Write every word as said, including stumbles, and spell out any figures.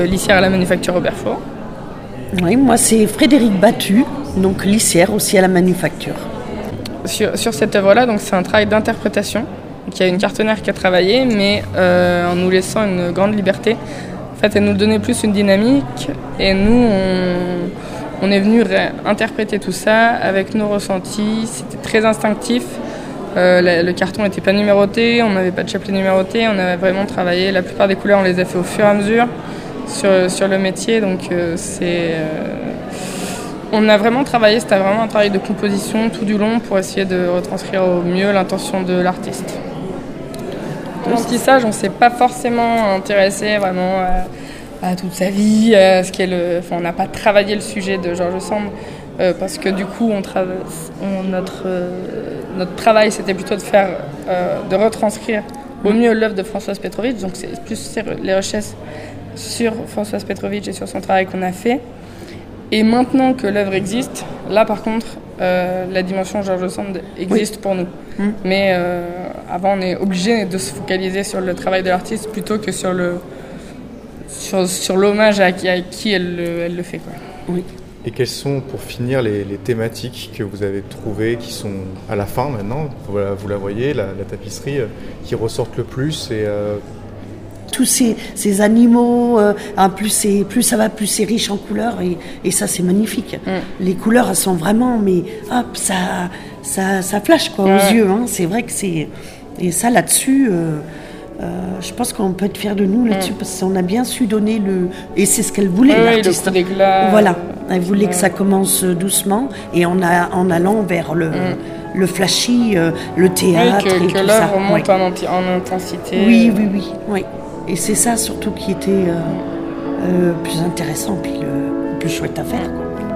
Lissière à la manufacture Robert-Faure. Oui, moi c'est Frédéric Battu, donc lissière aussi à la manufacture. Sur, sur cette œuvre-là, donc c'est un travail d'interprétation. Donc, il y a une cartonnière qui a travaillé, mais euh, en nous laissant une grande liberté. En fait, elle nous donnait plus une dynamique, et nous, on, on est venu interpréter tout ça avec nos ressentis. C'était très instinctif. Euh, le, le carton n'était pas numéroté, on n'avait pas de chapelet numéroté, on avait vraiment travaillé. La plupart des couleurs, on les a fait au fur et à mesure sur, sur le métier. Donc, euh, c'est... Euh, On a vraiment travaillé, c'était vraiment un travail de composition tout du long pour essayer de retranscrire au mieux l'intention de l'artiste. L'apprentissage, on ne s'est pas forcément intéressé vraiment à, à toute sa vie, à ce qu'est le, enfin, on n'a pas travaillé le sujet de George Sand euh, parce que du coup, on trava... on, notre, euh, notre travail, c'était plutôt de faire, euh, de retranscrire au mieux l'œuvre de Françoise Petrovitch. Donc c'est plus les recherches sur Françoise Petrovitch et sur son travail qu'on a fait. Et maintenant que l'œuvre existe, là par contre, euh, la dimension George Sand existe oui. pour nous. Mmh. Mais euh, avant, on est obligé de se focaliser sur le travail de l'artiste plutôt que sur, le, sur, sur l'hommage à qui, à qui elle, elle le fait. Quoi. Oui. Et quelles sont, pour finir, les, les thématiques que vous avez trouvées qui sont à la fin maintenant, voilà, vous la voyez, la, la tapisserie, euh, qui ressortent le plus et, euh, tous ces, ces animaux, euh, hein, plus, c'est, plus ça va, plus c'est riche en couleurs et, et ça c'est magnifique. Mm. Les couleurs elles sont vraiment, mais hop, ça, ça, ça flash quoi, ouais. aux yeux. Hein. C'est vrai que c'est... Et ça là-dessus, euh, euh, je pense qu'on peut être fiers de nous là-dessus mm. parce qu'on a bien su donner le... Et c'est ce qu'elle voulait, oui, l'artiste. Le coup d'éclat. Voilà, elle voulait ouais. que ça commence doucement et en, a, en allant vers le... Mm. le flashy, euh, le théâtre oui, que, et que tout l'œuvre ça. monte ouais. en, anti- en intensité. Oui, oui, oui, oui. Et c'est ça surtout qui était euh, euh, plus intéressant, puis le plus chouette à faire. Quoi.